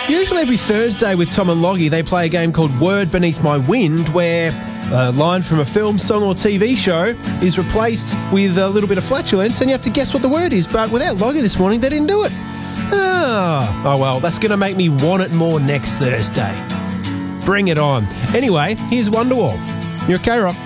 Usually every Thursday with Tom and Loggy, they play a game called Word Beneath My Wind, where a line from a film, song or TV show is replaced with a little bit of flatulence and you have to guess what the word is. But without Loggy this morning, they didn't do it. Oh well, that's going to make me want it more next Thursday. Bring it on. Anyway, here's Wonderwall. You're K-Rock.